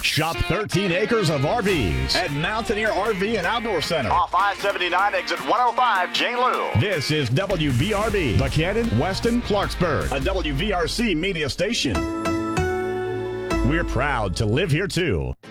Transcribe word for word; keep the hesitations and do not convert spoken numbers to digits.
Shop thirteen acres of R Vs at Mountaineer R V and Outdoor Center. Off I seventy-nine, exit one oh five, J. Lou. This is W V R B, Buchanan, Weston, Clarksburg, a W V R C media station. We're proud to live here, too.